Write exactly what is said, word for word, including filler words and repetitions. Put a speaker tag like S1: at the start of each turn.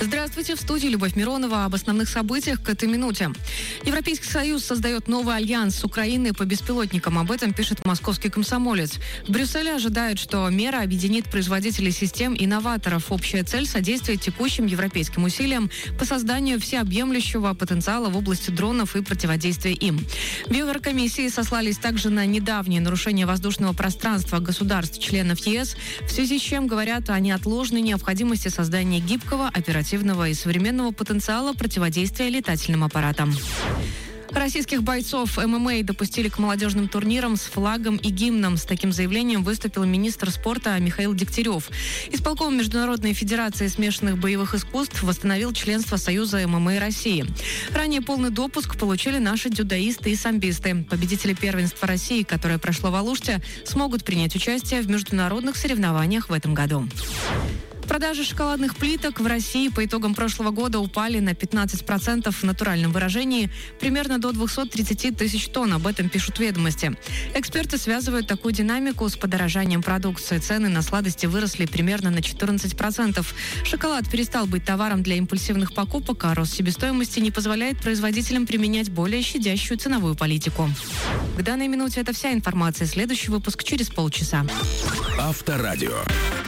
S1: Здравствуйте, в студии Любовь Миронова. Об основных событиях к этой минуте. Европейский Союз создает новый альянс с Украиной по беспилотникам. Об этом пишет московский «Комсомолец». В Брюсселе ожидают, что мера объединит производителей систем и новаторов. Общая цель – содействие текущим европейским усилиям по созданию всеобъемлющего потенциала в области дронов и противодействия им. В Еврокомиссии сослались также на недавние нарушения воздушного пространства государств-членов ЕС, в связи с чем говорят о неотложной необходимости создания гибкого, оперативного и современного потенциала противодействия летательным аппаратам. Российских бойцов эм эм а допустили к молодежным турнирам с флагом и гимном. С таким заявлением выступил министр спорта Михаил Дегтярев. Исполком Международной федерации смешанных боевых искусств восстановил членство Союза эм эм а России. Ранее полный допуск получили наши дзюдоисты и самбисты. Победители первенства России, которое прошло в Алуште, смогут принять участие в международных соревнованиях в этом году. Продажи шоколадных плиток в России по итогам прошлого года упали на пятнадцать процентов в натуральном выражении, примерно до двухсот тридцати тысяч тонн. Об этом пишут «Ведомости». Эксперты связывают такую динамику с подорожанием продукции. Цены на сладости выросли примерно на четырнадцать процентов. Шоколад перестал быть товаром для импульсивных покупок, а рост себестоимости не позволяет производителям применять более щадящую ценовую политику. К данной минуте это вся информация. Следующий выпуск через полчаса.
S2: Авторадио.